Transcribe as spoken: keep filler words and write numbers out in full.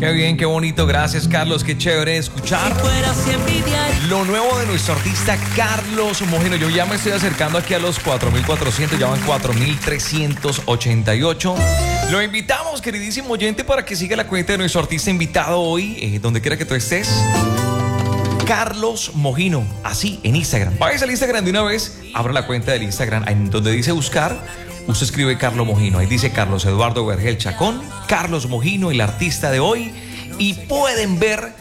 Qué bien, qué bonito. Gracias, Carlos. Qué chévere escuchar lo nuevo de nuestro artista Carlos Mojino. Yo ya me estoy acercando aquí a los cuatro mil cuatrocientos, ya van cuatro mil trescientos ochenta y ocho. Lo invitamos, queridísimo oyente, para que siga la cuenta de nuestro artista invitado hoy, eh, donde quiera que tú estés. Carlos Mojino, así en Instagram. Vayas al Instagram de una vez, abra la cuenta del Instagram, en donde dice buscar, usted escribe Carlos Mojino, ahí dice Carlos Eduardo Vergel Chacón, Carlos Mojino, el artista de hoy, y pueden ver